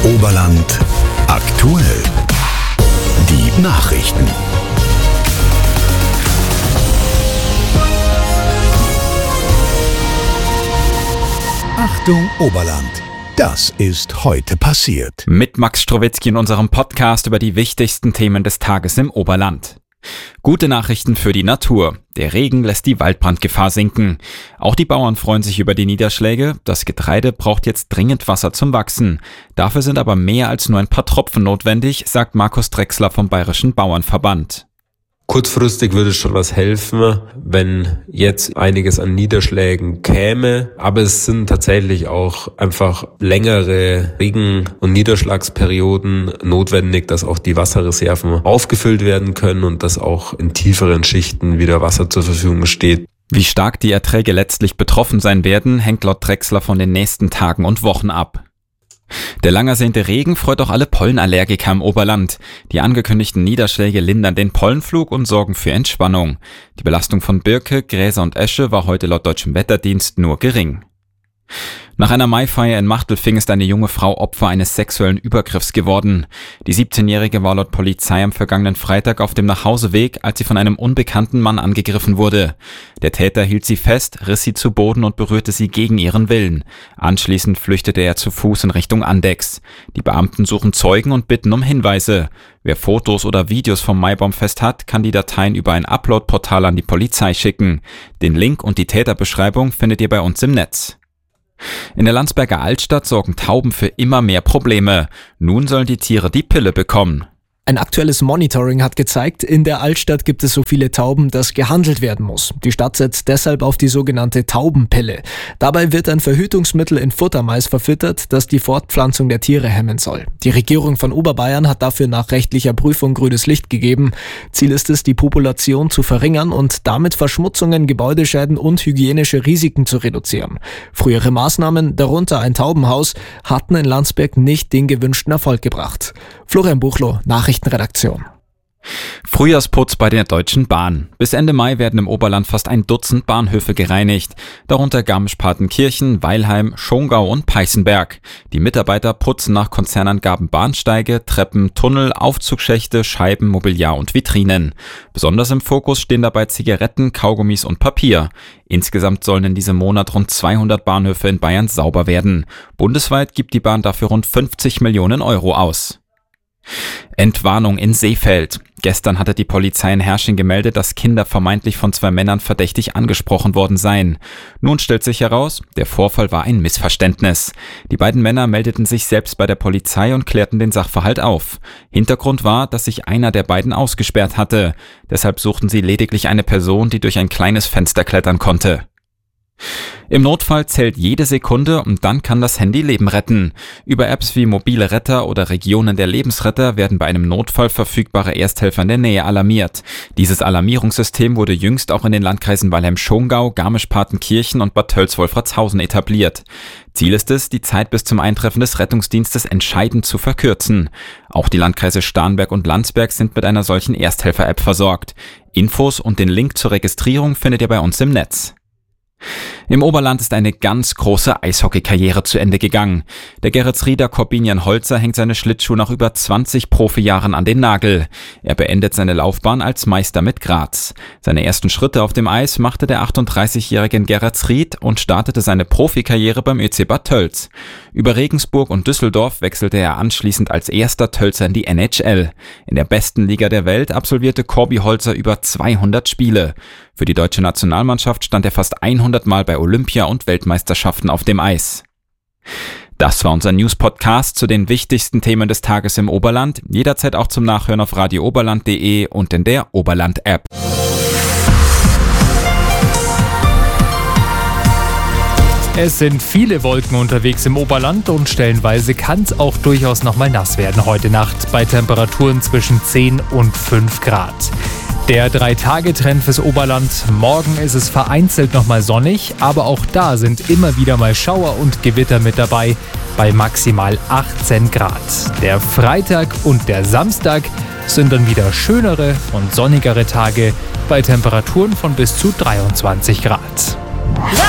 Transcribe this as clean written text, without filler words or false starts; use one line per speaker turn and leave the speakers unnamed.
Oberland aktuell. Die Nachrichten. Achtung Oberland. Das ist heute passiert.
Mit Max Strowitzki in unserem Podcast über die wichtigsten Themen des Tages im Oberland. Gute Nachrichten für die Natur. Der Regen lässt die Waldbrandgefahr sinken. Auch die Bauern freuen sich über die Niederschläge. Das Getreide braucht jetzt dringend Wasser zum Wachsen. Dafür sind aber mehr als nur ein paar Tropfen notwendig, sagt Markus Drechsler vom Bayerischen Bauernverband.
Kurzfristig würde schon was helfen, wenn jetzt einiges an Niederschlägen käme. Aber es sind tatsächlich auch einfach längere Regen- und Niederschlagsperioden notwendig, dass auch die Wasserreserven aufgefüllt werden können und dass auch in tieferen Schichten wieder Wasser zur Verfügung steht.
Wie stark die Erträge letztlich betroffen sein werden, hängt laut Drechsler von den nächsten Tagen und Wochen ab. Der lang ersehnte Regen freut auch alle Pollenallergiker im Oberland. Die angekündigten Niederschläge lindern den Pollenflug und sorgen für Entspannung. Die Belastung von Birke, Gräser und Esche war heute laut Deutschem Wetterdienst nur gering. Nach einer Maifeier in Machtelfing ist eine junge Frau Opfer eines sexuellen Übergriffs geworden. Die 17-Jährige war laut Polizei am vergangenen Freitag auf dem Nachhauseweg, als sie von einem unbekannten Mann angegriffen wurde. Der Täter hielt sie fest, riss sie zu Boden und berührte sie gegen ihren Willen. Anschließend flüchtete er zu Fuß in Richtung Andex. Die Beamten suchen Zeugen und bitten um Hinweise. Wer Fotos oder Videos vom Maibaumfest hat, kann die Dateien über ein Upload-Portal an die Polizei schicken. Den Link und die Täterbeschreibung findet ihr bei uns im Netz. In der Landsberger Altstadt sorgen Tauben für immer mehr Probleme. Nun sollen die Tiere die Pille bekommen.
Ein aktuelles Monitoring hat gezeigt, in der Altstadt gibt es so viele Tauben, dass gehandelt werden muss. Die Stadt setzt deshalb auf die sogenannte Taubenpille. Dabei wird ein Verhütungsmittel in Futtermais verfüttert, das die Fortpflanzung der Tiere hemmen soll. Die Regierung von Oberbayern hat dafür nach rechtlicher Prüfung grünes Licht gegeben. Ziel ist es, die Population zu verringern und damit Verschmutzungen, Gebäudeschäden und hygienische Risiken zu reduzieren. Frühere Maßnahmen, darunter ein Taubenhaus, hatten in Landsberg nicht den gewünschten Erfolg gebracht. Florian Buchloh, Nachrichtenredaktion.
Frühjahrsputz bei der Deutschen Bahn. Bis Ende Mai werden im Oberland fast ein Dutzend Bahnhöfe gereinigt, darunter Garmisch-Partenkirchen, Weilheim, Schongau und Peißenberg. Die Mitarbeiter putzen nach Konzernangaben Bahnsteige, Treppen, Tunnel, Aufzugschächte, Scheiben, Mobiliar und Vitrinen. Besonders im Fokus stehen dabei Zigaretten, Kaugummis und Papier. Insgesamt sollen in diesem Monat rund 200 Bahnhöfe in Bayern sauber werden. Bundesweit gibt die Bahn dafür rund 50 Millionen Euro aus. Entwarnung in Seefeld. Gestern hatte die Polizei in Herrsching gemeldet, dass Kinder vermeintlich von 2 Männern verdächtig angesprochen worden seien. Nun stellt sich heraus, der Vorfall war ein Missverständnis. Die beiden Männer meldeten sich selbst bei der Polizei und klärten den Sachverhalt auf. Hintergrund war, dass sich einer der beiden ausgesperrt hatte. Deshalb suchten sie lediglich eine Person, die durch ein kleines Fenster klettern konnte. Im Notfall zählt jede Sekunde und dann kann das Handy Leben retten. Über Apps wie Mobile Retter oder Regionen der Lebensretter werden bei einem Notfall verfügbare Ersthelfer in der Nähe alarmiert. Dieses Alarmierungssystem wurde jüngst auch in den Landkreisen Weilheim-Schongau, Garmisch-Partenkirchen und Bad Tölz-Wolfratshausen etabliert. Ziel ist es, die Zeit bis zum Eintreffen des Rettungsdienstes entscheidend zu verkürzen. Auch die Landkreise Starnberg und Landsberg sind mit einer solchen Ersthelfer-App versorgt. Infos und den Link zur Registrierung findet ihr bei uns im Netz. Im Oberland ist eine ganz große Eishockeykarriere zu Ende gegangen. Der Geretsrieder Corbinian Holzer hängt seine Schlittschuhe nach über 20 Profijahren an den Nagel. Er beendet seine Laufbahn als Meister mit Graz. Seine ersten Schritte auf dem Eis machte der 38-Jährige in Geretsried und startete seine Profikarriere beim ÖC Bad Tölz. Über Regensburg und Düsseldorf wechselte er anschließend als erster Tölzer in die NHL. In der besten Liga der Welt absolvierte Corby Holzer über 200 Spiele. Für die deutsche Nationalmannschaft stand er fast 100 Mal bei Olympia- und Weltmeisterschaften auf dem Eis. Das war unser News-Podcast zu den wichtigsten Themen des Tages im Oberland. Jederzeit auch zum Nachhören auf radiooberland.de und in der Oberland-App.
Es sind viele Wolken unterwegs im Oberland und stellenweise kann es auch durchaus nochmal nass werden heute Nacht bei Temperaturen zwischen 10 und 5 Grad. Der 3-Tage-Trend fürs Oberland. Morgen ist es vereinzelt nochmal sonnig, aber auch da sind immer wieder mal Schauer und Gewitter mit dabei bei maximal 18 Grad. Der Freitag und der Samstag sind dann wieder schönere und sonnigere Tage bei Temperaturen von bis zu 23 Grad.